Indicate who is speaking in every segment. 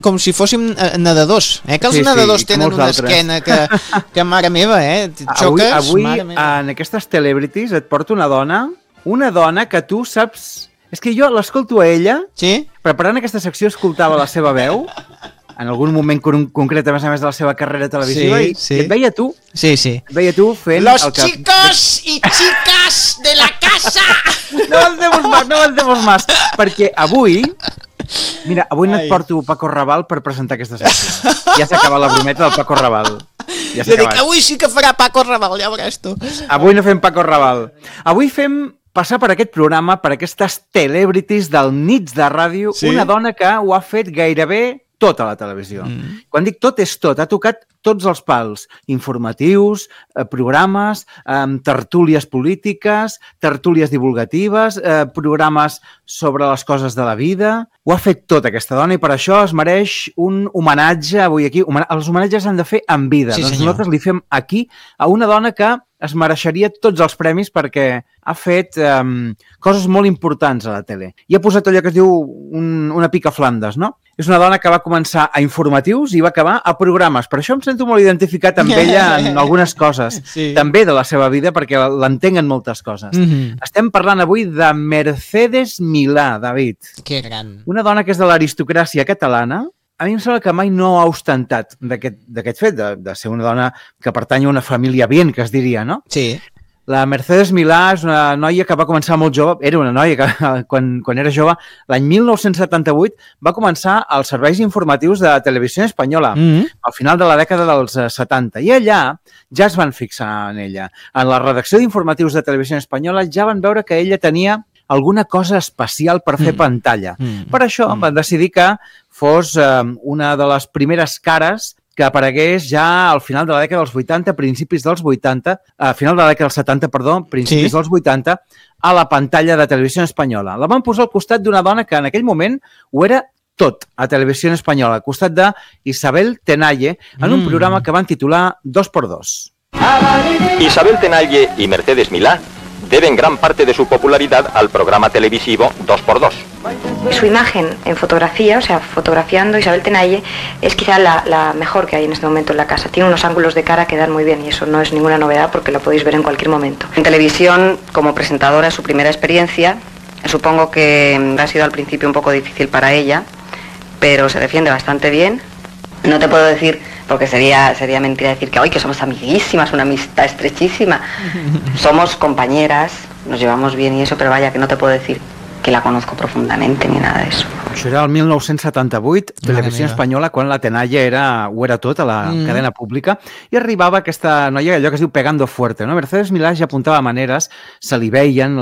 Speaker 1: com si fóssim nedadors, que els nedadors tenen una esquena que mare meva, xoques,
Speaker 2: avui
Speaker 1: mare meva.
Speaker 2: En aquestes celebrities et porto una dona que tu saps... És que jo l'escolto a ella, preparant aquesta secció escoltava la seva veu, en algun moment concret, a més de la seva carrera televisiva, i et veia tu. Et veia tu fent...
Speaker 1: Los chicos y chicas de la casa!
Speaker 2: No avancemos más, perquè avui... Mira, avui no et porto Paco Raval per presentar aquesta secció. Ja s'ha acabat la brometa del Paco Raval. Ja s'ha acabat.
Speaker 1: Avui sí que farà Paco Raval, ja veuràs tu.
Speaker 2: Avui no fem Paco Raval. Avui fem passar per aquest programa, per aquestes celebrities del Nits de Ràdio, una dona que ho ha fet gairebé tot a la televisió. Quan dic tot, és tot. Ha tocat tots els pals. Informatius, programes, tertúlies polítiques, tertúlies divulgatives, programes sobre les coses de la vida. Ho ha fet tot, aquesta dona, i per això es mereix un homenatge avui aquí. Els homenatges s'han de fer en vida. Doncs nosaltres li fem aquí a una dona que es mereixeria tots els premis perquè ha fet coses molt importants a la tele. I ha posat allò que es diu una pica Flandes, no? És una dona que va començar a informatius i va acabar a programes. Per això em sento molt identificat amb ella en algunes coses. També de la seva vida, perquè l'entenc en moltes coses. Estem parlant avui de Mercedes Milà, David.
Speaker 1: Que gran.
Speaker 2: Una dona que és de l'aristocràcia catalana. A mi em sembla que mai no ha ostentat d'aquest fet, de ser una dona que pertany a una família bien, que es diria, no?
Speaker 1: Sí.
Speaker 2: La Mercedes Milà és una noia que va començar molt jove, era una noia que quan era jove, l'any 1978 va començar als serveis informatius de Televisió Espanyola, al final de la dècada dels 70. I allà ja es van fixar en ella. En la redacció d'informatius de Televisió Espanyola ja van veure que ella tenia alguna cosa especial per fer pantalla. Per això van decidir que fos una de les primeres cares que aparegués ja al final de la dècada dels 80, principis dels 80, final de la dècada dels 70, perdó, principis dels 80, a la pantalla de Televisió Espanyola. La van posar al costat d'una dona que en aquell moment ho era tot a Televisió Espanyola, al costat d'Isabel Tenalle, en un programa que van titular 2x2.
Speaker 3: Isabel Tenalle y Mercedes Milá deben gran parte de su popularidad al programa televisivo 2x2.
Speaker 4: Su imagen en fotografía, o sea, fotografiando Isabel Tenalle, es quizá la mejor que hay en este momento en la casa. Tiene unos ángulos de cara que dan muy bien y eso no es ninguna novedad porque la podéis ver en cualquier momento. En televisión, como presentadora, es su primera experiencia. Supongo que ha sido al principio un poco difícil para ella, pero se defiende bastante bien. No te puedo decir, porque sería mentira decir que hoy que somos amiguísimas, una amistad estrechísima. Somos compañeras, nos llevamos bien y eso, pero vaya que no te puedo decir que la conozco profundamente ni nada de eso.
Speaker 2: Això era el 1978, Televisió Espanyola, quan la Tenalle ho era tot a la cadena pública, i arribava aquesta noia, allò que es diu pegando fuerte, no? Mercedes Milà ja apuntava maneres, se li veien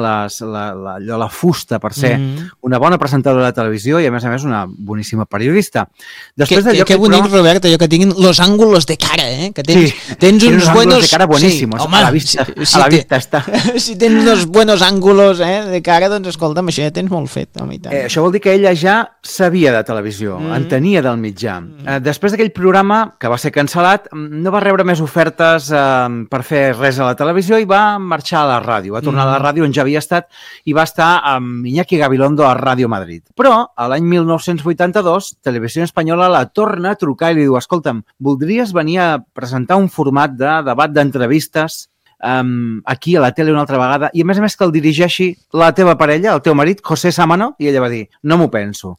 Speaker 2: la fusta per ser una bona presentadora de televisió i, a més, una boníssima periodista.
Speaker 1: Que bonic, Robert, allò que tinguin los ángulos de cara, que tens uns buenos...
Speaker 2: de cara buenísimos, a la vista està.
Speaker 1: Si tens uns buenos ángulos de cara, doncs escolta'm, això ja tens molt fet, home, i tant.
Speaker 2: Això vol dir que ella ja sabia de televisió, entenia del mitjà. Després d'aquell programa, que va ser cancel·lat, no va rebre més ofertes per fer res a la televisió i va marxar a la ràdio. Va tornar a la ràdio on ja havia estat i va estar amb Iñaki Gabilondo a Ràdio Madrid. Però, a l'any 1982, Televisió Espanyola la torna a trucar i li diu: escolta'm, voldries venir a presentar un format de debat d'entrevistes aquí a la tele una altra vegada i a més que el dirigeixi la teva parella, el teu marit, José Sámano? I ella va dir: no m'ho penso.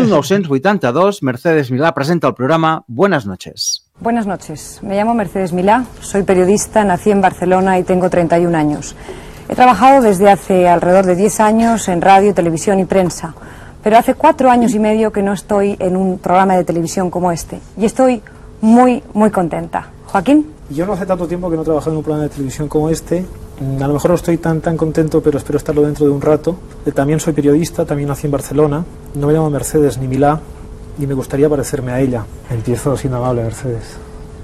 Speaker 2: 1982, Mercedes Milá presenta el programa Buenas noches.
Speaker 5: Buenas noches, me llamo Mercedes Milá, soy periodista, nací en Barcelona y tengo 31 años. He trabajado desde hace alrededor de 10 años en radio, televisión y prensa, pero hace 4 años y medio que no estoy en un programa de televisión como este y estoy muy, muy contenta. Joaquín.
Speaker 6: Yo no hace tanto tiempo que no trabajo en un programa de televisión como este. A lo mejor no estoy tan contento, pero espero estarlo dentro de un rato. También soy periodista, también nací en Barcelona. No me llamo Mercedes ni Milá y me gustaría parecerme a ella. Empiezo siendo amable, Mercedes.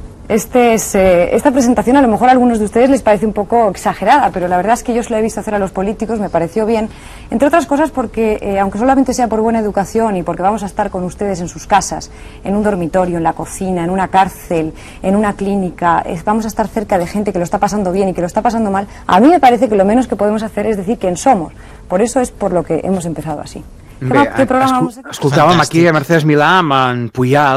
Speaker 5: Esta presentación a lo mejor a algunos de ustedes les parece un poco exagerada, pero la verdad es que yo se la he visto hacer a los políticos, me pareció bien, entre otras cosas porque aunque solamente sea por buena educación y porque vamos a estar con ustedes en sus casas, en un dormitorio, en la cocina, en una cárcel, en una clínica, vamos a estar cerca de gente que lo está pasando bien y que lo está pasando mal, a mí me parece que lo menos que podemos hacer es decir quién somos. Por eso es por lo que hemos empezado así. Què programa vamos a fer?
Speaker 2: Escoltàvem aquí a Mercedes Milà amb en Puyal,